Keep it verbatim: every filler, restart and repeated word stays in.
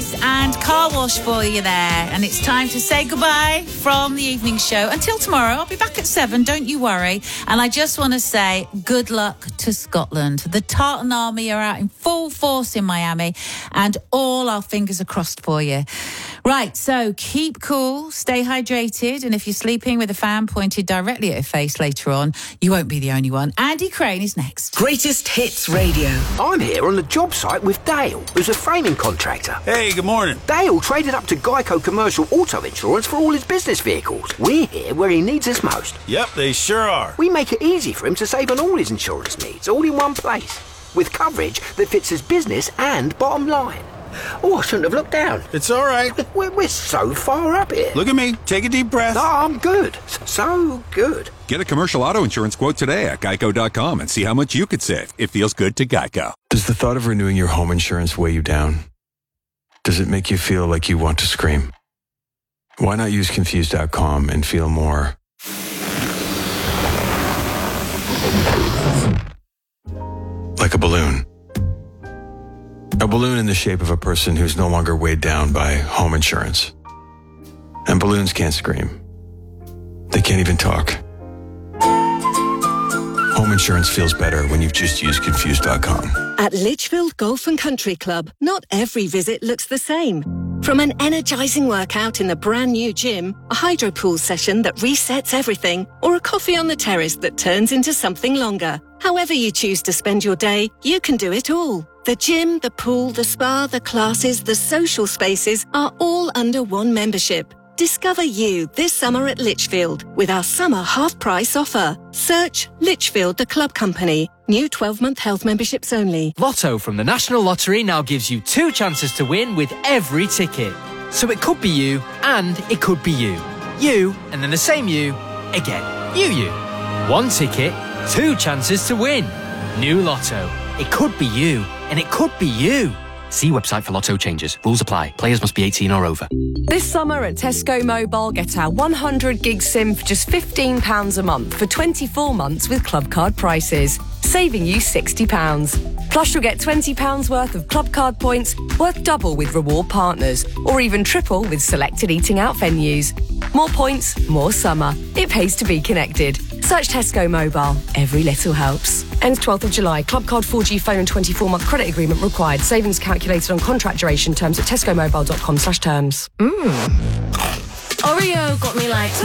service and car wash for you there. And it's time to say goodbye from the evening show. Until tomorrow, I'll be back at seven, don't you worry. And I just want to say good luck to Scotland. The Tartan Army are out in full force in Miami, and all our fingers are crossed for you. Right, so keep cool, stay hydrated, and if you're sleeping with a fan pointed directly at your face later on, you won't be the only one. Andy Crane is next. Greatest Hits Radio. I'm here on the job site with Dale, who's a framing contractor. Hey, good morning. Dale traded up to Geico Commercial Auto Insurance for all his business vehicles. We're here where he needs us most. Yep, they sure are. We make it easy for him to save on all his insurance needs, all in one place, with coverage that fits his business and bottom line. Oh, I shouldn't have looked down. It's all right. We're, we're so far up here. Look at me. Take a deep breath. Oh, I'm good. So good. Get a commercial auto insurance quote today at geico dot com and see how much you could save. It feels good to Geico. Does the thought of renewing your home insurance weigh you down? Does it make you feel like you want to scream? Why not use confused dot com and feel more like a balloon? A balloon in the shape of a person who's no longer weighed down by home insurance. And balloons can't scream. They can't even talk. Home insurance feels better when you've just used confused dot com. At Litchfield Golf and Country Club, not every visit looks the same. From an energizing workout in the brand new gym, a hydro pool session that resets everything, or a coffee on the terrace that turns into something longer. However you choose to spend your day, you can do it all. The gym, the pool, the spa, the classes, the social spaces are all under one membership. Discover you this summer at Litchfield with our summer half-price offer. Search Litchfield the Club Company. New twelve-month health memberships only. Lotto from the National Lottery now gives you two chances to win with every ticket. So it could be you, and it could be you. You, and then the same you, again. You, you. One ticket, two chances to win. New Lotto. It could be you, and it could be you. See website for Lotto changes. Rules apply. Players must be eighteen or over. This summer at Tesco Mobile, get our one hundred gig SIM for just fifteen pounds a month for twenty-four months with Club Card prices, saving you sixty pounds. Plus, you'll get twenty pounds worth of Club Card points, worth double with reward partners, or even triple with selected eating out venues. More points, more summer. It pays to be connected. Search Tesco Mobile. Every little helps. Ends twelfth of July. Club Card four G phone and twenty-four month credit agreement required. Savings calculated on contract duration. Terms at tesco mobile dot com slash terms. Mmm. Oreo got me like...